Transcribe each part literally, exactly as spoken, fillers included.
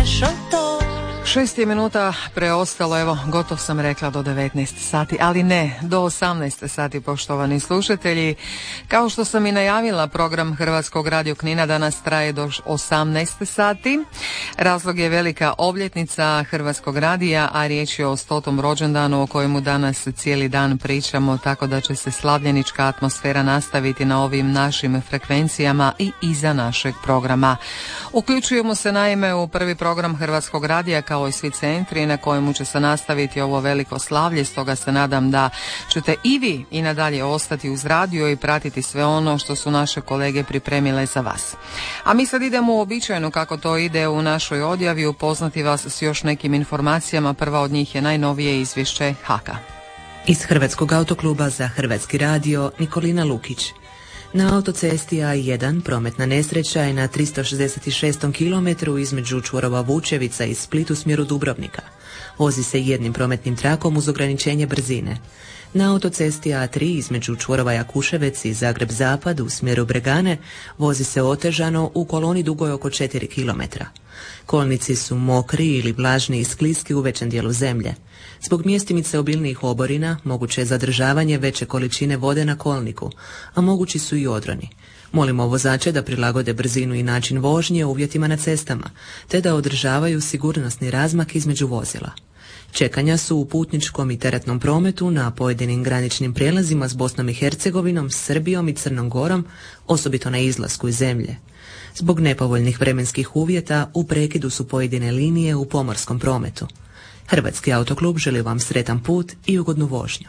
Šest je minuta preostalo, evo, gotov sam rekla do devetnaest sati, ali ne, do osamnaest sati, poštovani slušatelji. Kao što sam i najavila, program Hrvatskog radio Knina danas traje do osamnaest sati. Razlog je velika obljetnica Hrvatskog radija, a riječ je o stotom rođendanu o kojemu danas cijeli dan pričamo, tako da će se slavljenička atmosfera nastaviti na ovim našim frekvencijama i iza našeg programa. Uključujemo se naime u prvi program Hrvatskog radija kao i svi centri na kojemu će se nastaviti ovo veliko slavlje, stoga se nadam da ćete i vi i nadalje ostati uz radio i pratiti sve ono što su naše kolege pripremile za vas. A mi sad idemo uobičajeno kako to ide u našoj odjavi upoznati vas s još nekim informacijama. Prva od njih je najnovije izvješće Haka. Iz Hrvatskog autokluba za Hrvatski radio Nikolina Lukić. Na autocesti A jedan prometna nesreća je na tristo šezdeset šestom kilometru između čvorova Vučevica i Split u smjeru Dubrovnika. Vozi se jednim prometnim trakom uz ograničenje brzine. Na autocesti A tri između čvorova Jakuševec i Zagreb Zapad u smjeru Bregane vozi se otežano u koloni dugoj oko četiri kilometra. Kolnici su mokri ili vlažni i skliski u većem dijelu zemlje. Zbog mjestimice obilnijih oborina moguće je zadržavanje veće količine vode na kolniku, a mogući su i odroni. Molimo vozače da prilagode brzinu i način vožnje uvjetima na cestama, te da održavaju sigurnosni razmak između vozila. Čekanja su u putničkom i teretnom prometu na pojedinim graničnim prijelazima s Bosnom i Hercegovinom, Srbijom i Crnom Gorom, osobito na izlasku iz zemlje. Zbog nepovoljnih vremenskih uvjeta u prekidu su pojedine linije u pomorskom prometu. Hrvatski autoklub želi vam sretan put i ugodnu vožnju.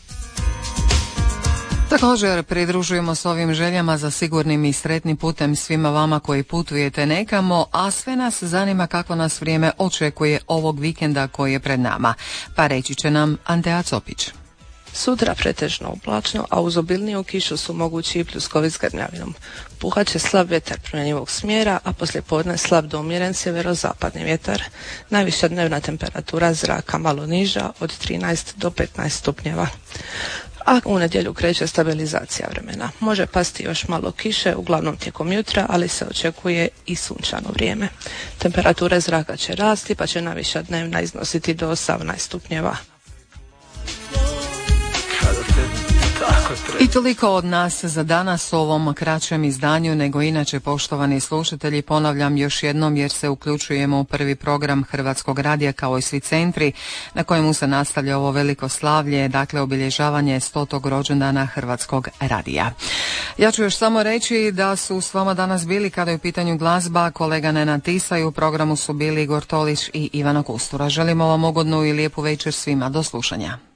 Također pridružujemo s ovim željama za sigurnim i sretnim putem svima vama koji putujete nekamo, a sve nas zanima kako nas vrijeme očekuje ovog vikenda koji je pred nama. Pa reći će nam Antea Copić. Sutra pretežno oblačno, a uz obilniju kišu su mogući i pljuskovi s grmljavinom. Puhat će slab vjetar promjenjivog smjera, a poslijepodne slab do umjeren sjeverozapadni vjetar. Najviša dnevna temperatura zraka malo niža od trinaest do petnaest stupnjeva. A u nedjelju kreće stabilizacija vremena. Može pasti još malo kiše, uglavnom tijekom jutra, ali se očekuje i sunčano vrijeme. Temperature zraka će rasti, pa će najviša dnevna iznositi do osamnaest stupnjeva. I toliko od nas za danas u ovom kraćem izdanju, nego inače, poštovani slušatelji, ponavljam još jednom jer se uključujemo u prvi program Hrvatskog radija kao i svi centri na kojemu se nastavlja ovo veliko slavlje, dakle obilježavanje stotog rođendana Hrvatskog radija. Ja ću još samo reći da su s vama danas bili, kada je u pitanju glazba, kolega Nenad Tisa, i u programu su bili Igor Tolić i Ivana Kustura. Želimo vam ugodnu i lijepu večer svima. Do slušanja.